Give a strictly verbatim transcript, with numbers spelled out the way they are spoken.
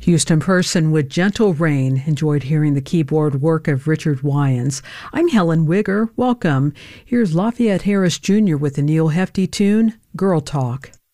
Houston Person with Gentle Rain enjoyed hearing the keyboard work of Richard Wyans. I'm Helen Wigger. Welcome. Here's Lafayette Harris Junior with the Neil Hefti tune, Girl Talk.